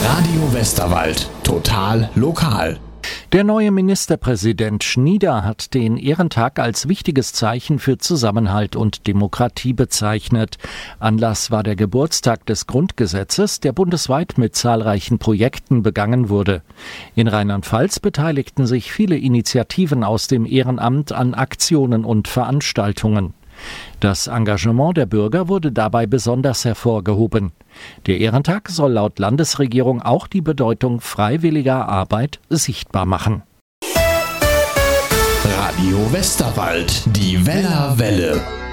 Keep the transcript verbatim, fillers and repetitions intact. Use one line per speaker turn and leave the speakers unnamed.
Radio Westerwald. Total lokal.
Der neue Ministerpräsident Schnieder hat den Ehrentag als wichtiges Zeichen für Zusammenhalt und Demokratie bezeichnet. Anlass war der Geburtstag des Grundgesetzes, der bundesweit mit zahlreichen Projekten begangen wurde. In Rheinland-Pfalz beteiligten sich viele Initiativen aus dem Ehrenamt an Aktionen und Veranstaltungen. Das Engagement der Bürger wurde dabei besonders hervorgehoben. Der Ehrentag soll laut Landesregierung auch die Bedeutung freiwilliger Arbeit sichtbar machen.
Radio Westerwald, die Wellerwelle.